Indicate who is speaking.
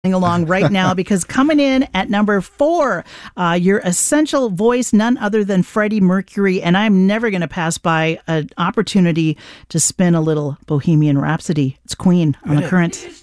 Speaker 1: along right now because coming in at number 4, your essential voice, none other than Freddie Mercury. And I'm never going to pass by an opportunity to spin a little Bohemian Rhapsody. It's Queen on The Current.